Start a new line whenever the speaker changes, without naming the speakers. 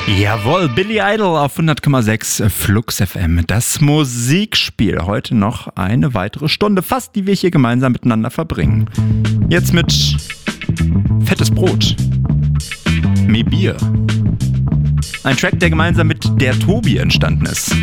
Jawohl, Billy Idol auf 100,6 Flux FM. Das Musikspiel. Heute noch eine weitere Stunde, fast, die wir hier gemeinsam miteinander verbringen. Jetzt mit Fettes Brot. Me Bier. Ein Track, der gemeinsam mit der Tobi entstanden ist.